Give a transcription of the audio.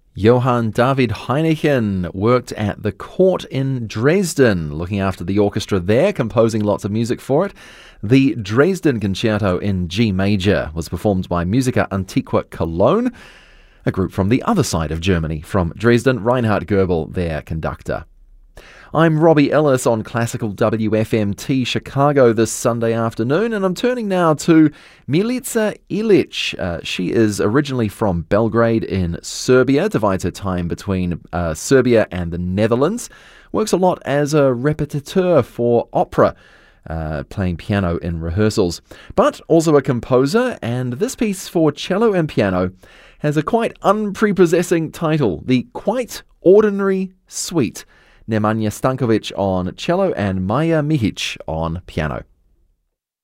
Johann David Heineken worked at the court in Dresden, looking after the orchestra there, composing lots of music for it. The Dresden Concerto in G major was performed by Musica Antiqua Cologne, a group from the other side of Germany. From Dresden, Reinhard Goebel, their conductor. I'm Robbie Ellis on Classical WFMT Chicago this Sunday afternoon, and I'm turning now to Milica Ilic. She is originally from Belgrade in Serbia, divides her time between Serbia and the Netherlands, works a lot as a repetiteur for opera, playing piano in rehearsals, but also a composer, and this piece for cello and piano has a quite unprepossessing title, the Quite Ordinary Suite. Nemanja Stankovic on cello and Maja Mihic on piano.